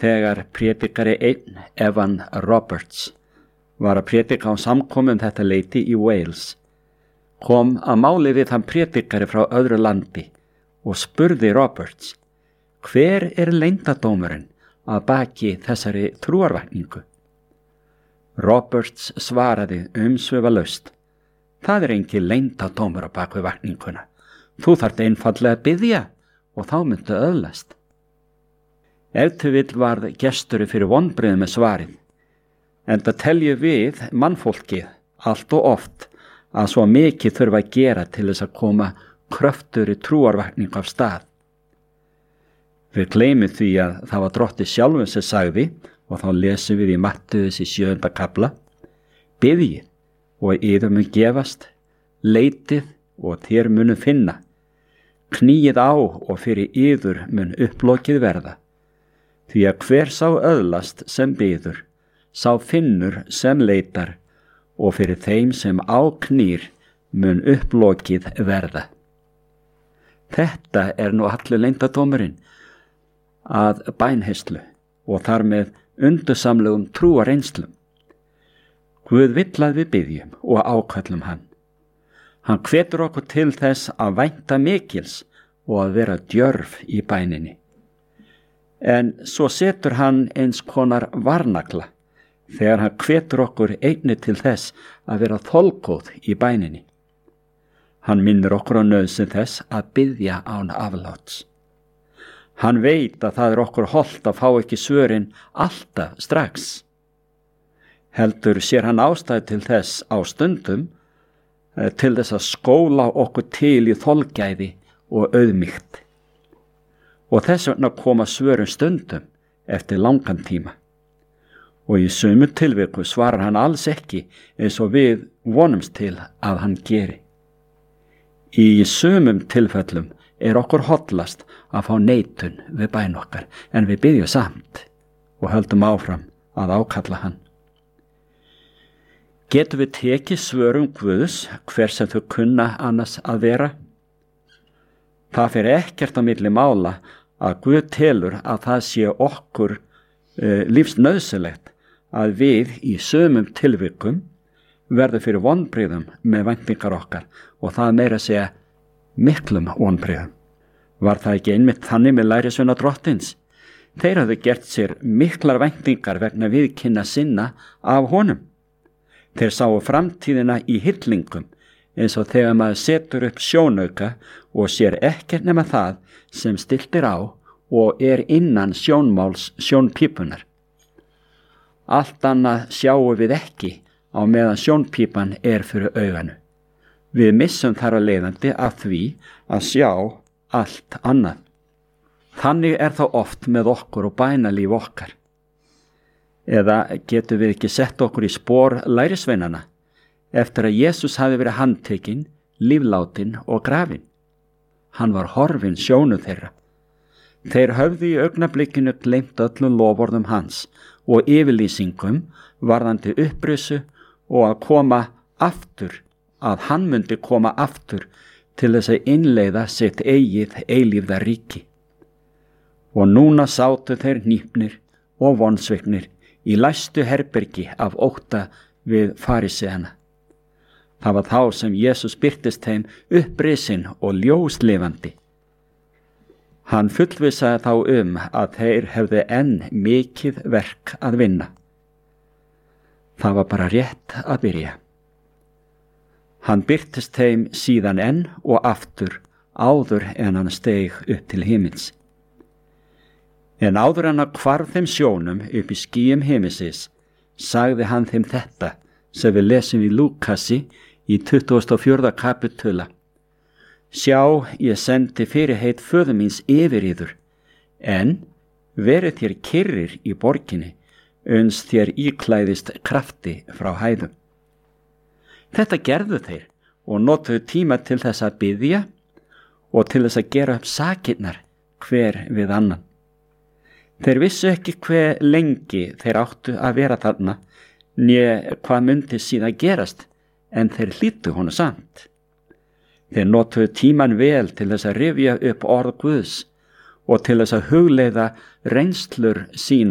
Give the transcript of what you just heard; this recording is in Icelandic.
þegar prédikari einn, Evan Roberts, var að prédika á samkomum þetta leyti í Wales, kom að máli við þann prédikari frá öðru landi og spurði Roberts, hver leyndardómurinn að baki þessari trúarvakningu? Roberts svaraði umsvifalaust, það engin leyndardómur á bak við vakninguna. Þú þarft einfaldlega að biðja og þá myndu öðlast. Ef til vill varð gesturinn fyrir vonbrigðum með svarið, enda teljum við mannfólkið allt og oft að svo mikið þurfa að gera til þess að koma kröftugri trúarvakningu af stað. Við gleymum því að það var Drottinn sjálfur sem sagði, og þá lesum við í Mattheus í 7. kafla, biðjið og yður mun gefast, leitið og þér munu finna, kníið á og fyrir yður mun upplokið verða, því að hver sá öðlast sem biður, sá finnur sem leitar og fyrir þeim sem áknýr mun upplokið verða. Þetta nú allur leyndardómurinn að bænheyslu og þar með undursamlegum trúarreynslum. Guð vill að við biðjum og áköllum hann. Hann hvetur okkur til þess að vænta mikils og að vera djörf í bæninni. En svo setur hann eins konar varnagla þegar hann hvetur okkur einnig til þess að vera þolgóð í bæninni. Hann minnir okkur á nauðsyn þess að biðja án afláts. Hann veit að það okkur hollt að fá ekki svörin alltaf strax. Heldur sér hann ástæðu til þess á stundum til þess að skóla okkur til í þolgæði og auðmýkt. Og þess vegna koma svörin stundum eftir langan tíma. Og í sumum tilviku svarar hann alls ekki eins og við vonumst til að hann geri. Í sumum tilfellum okkur hollast að fá neitun við bæn okkar, en við biðjum samt og höldum áfram að ákalla hann. Getum við tekið svörum Guðs hver sem þau kunna annars að vera? Það fer ekkert á milli mála að Guð telur að það sé okkur lífsnauðsynlegt að við í sumum tilvikum verður fyrir vonbrigðum með væntingar okkar og það meira að segja miklum vonbrigðum. Var það ekki einmitt þannig með lærisveina Drottins? Þeir hafðu gert sér miklar væntingar vegna viðkynna sinna af honum. Þeir sáu framtíðina í hillingum eins og þegar maður setur upp sjónauka og sér ekkert nema það sem stiltir á og innan sjónmáls sjónpípunar. Allt annað sjáum við ekki á meðan sjónpípan fyrir auganu. Við missum þar að leiðandi af því að sjá allt annað. Þannig það oft með okkur og bænalíf okkar. Eða getum við ekki sett okkur í spor lærisveinana eftir að Jesús hafi verið handtekinn, líflátin og grafinn. Hann var horfinn sjónu þeirra. Þeir höfðu í augnablikinu gleymt öllum loforðum hans og yfirlýsingum varðandi upprisu og að koma aftur, að hann myndi koma aftur til þess að innleiða sitt eigið eilífða ríki. Og núna sátu þeir hnípnir og vonsviknir í læstu herbergi af ótta við fariseana. Það var þá sem Jesús birtist þeim upprisinn og ljóslifandi. Hann fullvissaði þá að þeir hefðu enn mikið verk að vinna. Það var bara rétt að byrja. Hann birtist þeim síðan enn og aftur áður en hann steig upp til himins. En áður en hann hvarf þeim sjónum upp í skýjum himinsins, sagði hann þeim þetta sem við lesum í Lúkasi í 24. kapitula. Sjá, ég sendi fyrirheit föður míns yfir yður, en verið þér kyrrir í borginni, uns þér íklæðist krafti frá hæðum. Þetta gerðu þeir og notuðu tíma til þess að biðja og til þess að gera upp sakirnar hver við annan. Þeir vissu ekki hve lengi þeir áttu að vera þarna, né hvað myndi síðan gerast, en þeir hlýddu honum samt. Þeir notuðu tíman vel til þess að rifja upp orð Guðs og til þess að hugleiða reynslur sín